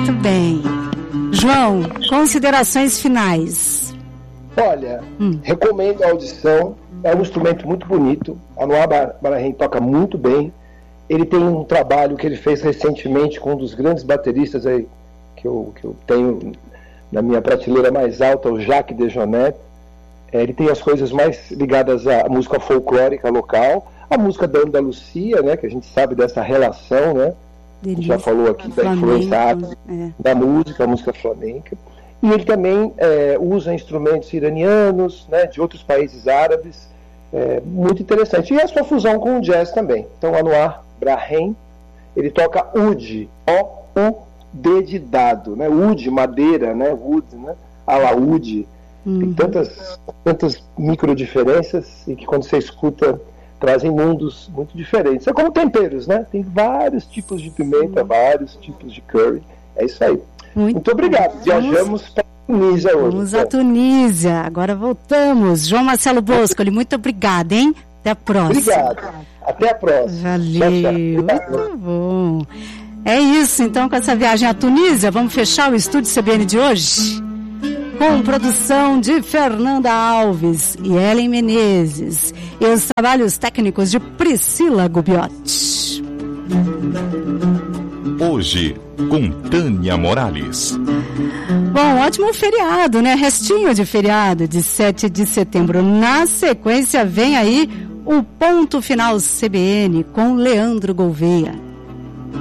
Muito bem. João, considerações finais. Olha, recomendo a audição. É um instrumento muito bonito. Anwar Ibrahim toca muito bem. Ele tem um trabalho que ele fez recentemente com um dos grandes bateristas aí, que eu tenho na minha prateleira mais alta, o Jacques Dejonet. Ele tem as coisas mais ligadas à música folclórica local, a música da Andalucia, né, que a gente sabe dessa relação, né? A gente já falou aqui da influência da música, a música flamenca. E ele também usa instrumentos iranianos, né, de outros países árabes, muito interessante. E a sua fusão com o jazz também. Então, Anwar Ibrahim, ele toca oud, O-U-D de dado, né, oud, madeira, né, wood, né, alaúde. Tem tantas micro diferenças e que quando você escuta trazem mundos muito diferentes. É como temperos, né? Tem vários tipos de pimenta, vários tipos de curry. É isso aí. Muito obrigado. Viajamos para a Tunísia hoje. Vamos à Tunísia. Agora voltamos. João Marcelo Boscoli, muito obrigado, hein? Até a próxima. Obrigado. Até a próxima. Valeu. Muito bom. É isso, então, com essa viagem à Tunísia, vamos fechar o Estúdio CBN de hoje? Com produção de Fernanda Alves e Ellen Menezes e os trabalhos técnicos de Priscila Gubiotti. Hoje, com Tânia Morales. Bom, ótimo feriado, né? Restinho de feriado de 7 de setembro. Na sequência, vem aí o Ponto Final CBN com Leandro Gouveia.